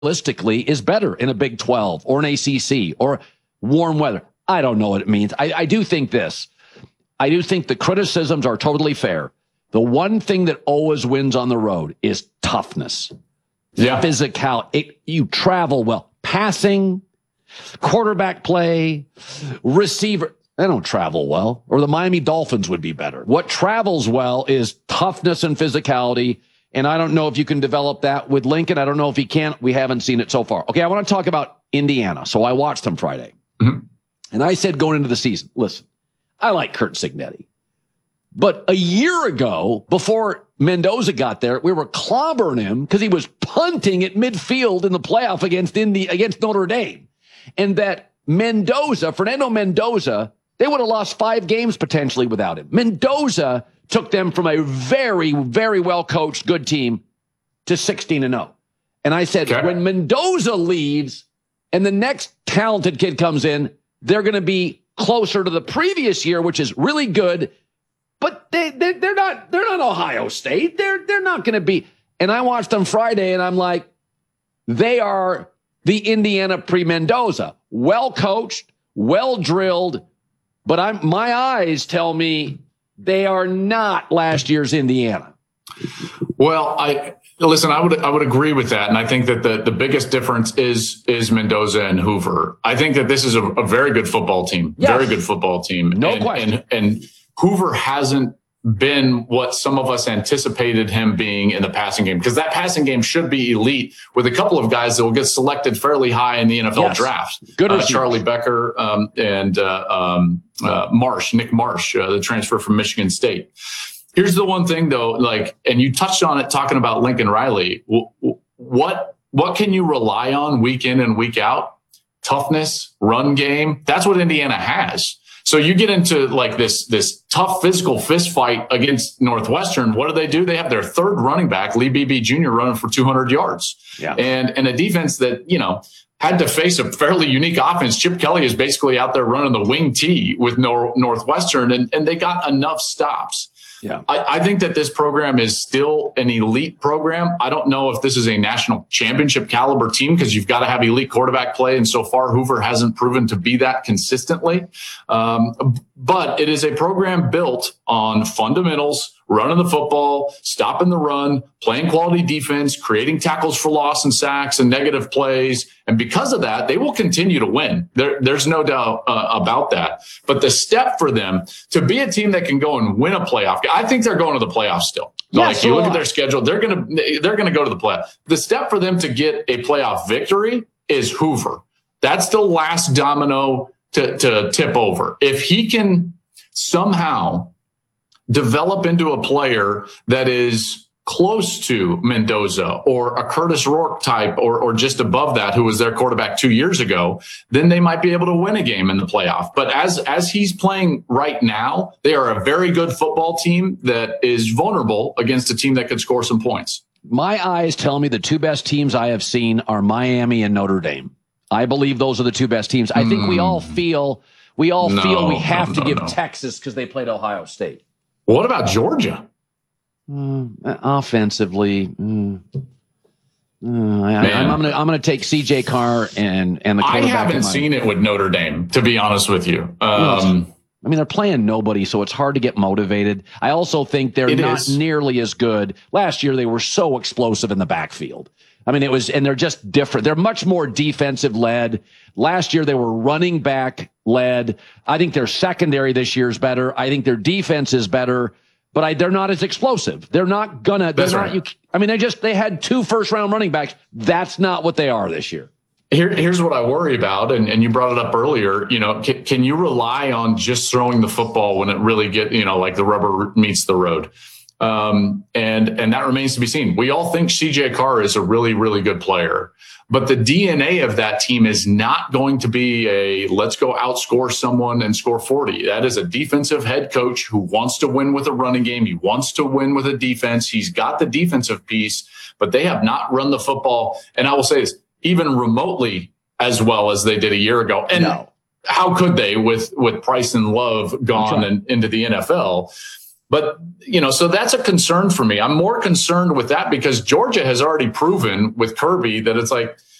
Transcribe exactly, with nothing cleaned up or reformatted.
realistically is better in a Big twelve or an A C C or warm weather. I don't know what it means. I, I do think this. I do think the criticisms are totally fair. The one thing that always wins on the road is toughness. Yeah. Physical. It, you travel well. Passing, quarterback play, receiver. They don't travel well. Or the Miami Dolphins would be better. What travels well is toughness and physicality. And I don't know if you can develop that with Lincoln. I don't know if he can. We haven't seen it so far. Okay, I want to talk about Indiana. So I watched them Friday. Mm-hmm. And I said going into the season, listen, I like Curt Cignetti. But a year ago, before Mendoza got there, we were clobbering him because he was punting at midfield in the playoff against Indy, against Notre Dame. And that Mendoza, Fernando Mendoza, they would have lost five games potentially without him. Mendoza took them from a very, very well-coached, good team to sixteen and oh. And I said, okay, when Mendoza leaves and the next talented kid comes in, they're going to be closer to the previous year, which is really good. But they, they, they're not, they're not Ohio State. They're, they're not going to be. And I watched them Friday and I'm like, they are the Indiana pre-Mendoza, well coached, well drilled. But I'm, my eyes tell me they are not last year's Indiana. Well, I listen, I would, I would agree with that. And I think that the, the biggest difference is, is Mendoza and Hoover. I think that this is a, a very good football team, yes. very good football team. No and, question. And, and Hoover hasn't been what some of us anticipated him being in the passing game, because that passing game should be elite with a couple of guys that will get selected fairly high in the N F L yes. draft. Good uh, Charlie Becker um, and uh, um, uh, Marsh, Nick Marsh, uh, the transfer from Michigan State. Here's the one thing, though, like, and you touched on it talking about Lincoln Riley. What what can you rely on week in and week out? Toughness, run game. That's what Indiana has. So you get into like this, this tough physical fist fight against Northwestern. What do they do? They have their third running back, Lee Beebe Junior, running for two hundred yards. Yeah. And, and a defense that, you know, had to face a fairly unique offense. Chip Kelly is basically out there running the wing T with Nor- Northwestern, and, and they got enough stops. Yeah, I, I think that this program is still an elite program. I don't know if this is a national championship caliber team because you've got to have elite quarterback play. And so far, Hoover hasn't proven to be that consistently. Um, but it is a program built on fundamentals, running the football, stopping the run, playing quality defense, creating tackles for loss and sacks and negative plays. And because of that, they will continue to win. There, there's no doubt uh, about that. But the step for them to be a team that can go and win a playoff, I think they're going to the playoffs still. Yeah, like so you look at their schedule, they're going to they're going to go to the playoff. The step for them to get a playoff victory is Hoover. That's the last domino to, to tip over. If he can somehow develop into a player that is close to Mendoza or a Curtis Rourke type or, or just above that, who was their quarterback two years ago, then they might be able to win a game in the playoff. But as, as he's playing right now, they are a very good football team that is vulnerable against a team that could score some points. My eyes tell me the two best teams I have seen are Miami and Notre Dame. I believe those are the two best teams. I think mm. we all feel, we all no, feel we have no, to no, give no. Texas because they played Ohio State. What about Georgia? Mm, offensively, mm, uh, I, I'm, I'm going to I'm going to take C J Carr and and the I quarterback. haven't seen it with Notre Dame, to be honest with you. Um, I mean, they're playing nobody, so it's hard to get motivated. I also think they're not is. nearly as good. Last year, they were so explosive in the backfield. I mean, it was, and they're just different. They're much more defensive led. Last year, they were running back led. I think their secondary this year is better. I think their defense is better, but I, they're not as explosive. They're not gonna, they're That's not, right. you, I mean, they just, they had two first round running backs. That's not what they are this year. Here, here's what I worry about, and, and you brought it up earlier. You know, can, can you rely on just throwing the football when it really get, you know, like the rubber meets the road? Um, and, and that remains to be seen. We all think C J Carr is a really, really good player, but the D N A of that team is not going to be a let's go outscore someone and score forty. That is a defensive head coach who wants to win with a running game. He wants to win with a defense. He's got the defensive piece, but they have not run the football. And I will say this, even remotely as well as they did a year ago. And no. how could they with, with Price and Love gone and into the N F L? But, you know, so that's a concern for me. I'm more concerned with that because Georgia has already proven with Kirby that it's like,